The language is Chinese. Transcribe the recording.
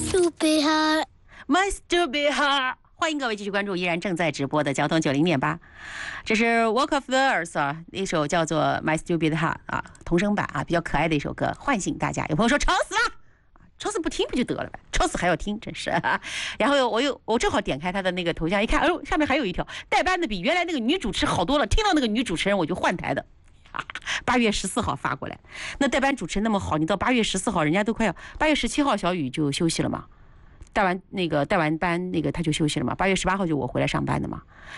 Stupid heart, My stupid heart。欢迎各位继续关注依然正在直播的交通90.8，这是 Walk of the Earth 啊，一首叫做 My Stupid Heart 啊，童声版啊，比较可爱的一首歌，唤醒大家。有朋友说吵死了，吵死不听不就得了呗，吵死还要听，真是。然后我正好点开他的那个头像一看，哦，上面还有一条代班的比原来那个女主持好多了，听到那个女主持人我就换台的。8月14号发过来，那代班主持那么好，你到8月14号人家都快要8月17号小雨就休息了嘛，带完班那个他就休息了嘛，8月18号就我回来上班的嘛，